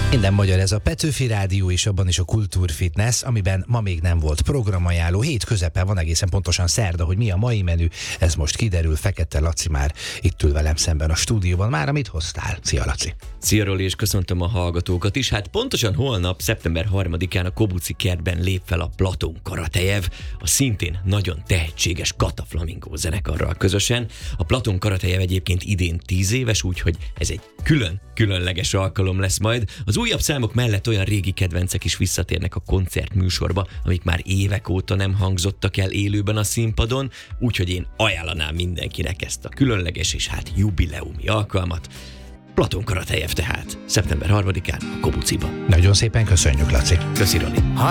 Minden magyar, ez a Petőfi Rádió, és abban is a Kultúrfitness, amiben ma még nem volt programajánló. Hét közepen van, egészen pontosan szerda, hogy mi a mai menü, ez most kiderül. Fekete Laci már itt ül velem szemben a stúdióban. Már amit hoztál? Szia, Laci! Szia, Roli, és köszöntöm a hallgatókat is. Hát pontosan holnap, szeptember 3-án a Kobuci kertben lép fel a Platon Karatejev, a szintén nagyon tehetséges Kata Flamingó zenekarral közösen. A Platon Karatejev egyébként idén 10 éves, úgyhogy ez egy különleges alkalom lesz majd. Az újabb számok mellett olyan régi kedvencek is visszatérnek a koncertműsorba, amik már évek óta nem hangzottak el élőben a színpadon, úgyhogy én ajánlanám mindenkinek ezt a különleges és hát jubileumi alkalmat. Platon Karatejev tehát, szeptember 3-án a Kobuciban. Nagyon szépen köszönjük, Laci! Köszi, Roli!